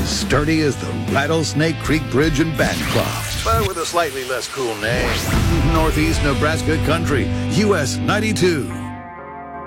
as sturdy as the Rattlesnake Creek Bridge in Bancroft, but with a slightly less cool name. Northeast Nebraska country, US 92.